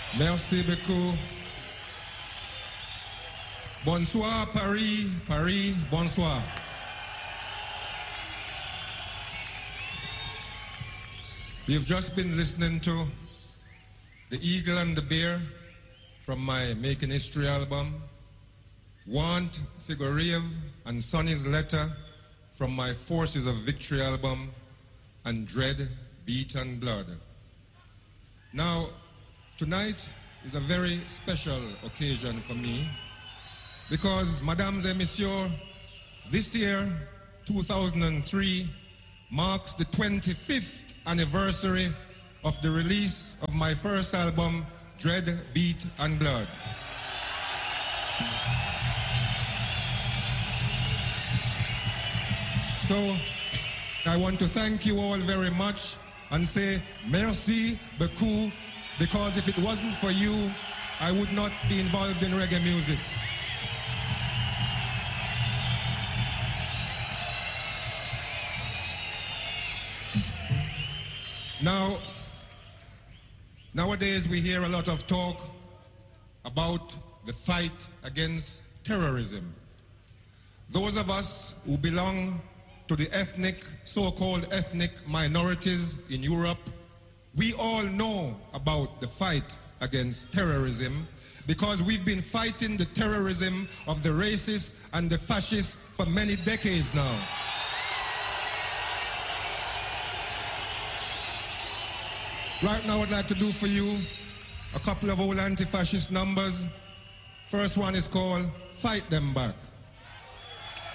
Merci beaucoup. Bonsoir, Paris. Paris, bonsoir. You've just been listening to The Eagle and the Bear from my Making History album, Want, Figure and Sonny's Letter from my Forces of Victory album, and Dread, Beat and Blood. Now, tonight is a very special occasion for me because, Mesdames et Messieurs, this year, 2003, marks the 25th anniversary of the release of my first album, Dread, Beat and Blood. So, I want to thank you all very much and say merci beaucoup, because if it wasn't for you, I would not be involved in reggae music. Now, nowadays we hear a lot of talk about the fight against terrorism. Those of us who belong to the so-called ethnic minorities in Europe, we all know about the fight against terrorism because we've been fighting the terrorism of the racists and the fascists for many decades now. Right now, I'd like to do for you a couple of old anti-fascist numbers. First one is called Fight Them Back.